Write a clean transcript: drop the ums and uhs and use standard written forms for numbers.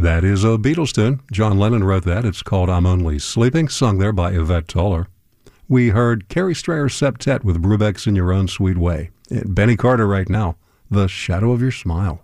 That is a Beatles tune. John Lennon wrote that. It's called I'm Only Sleeping, sung there by Yvette Toller. We heard Carrie Strayer Septet with Brubeck's In Your Own Sweet Way. And Benny Carter right now, The Shadow of Your Smile.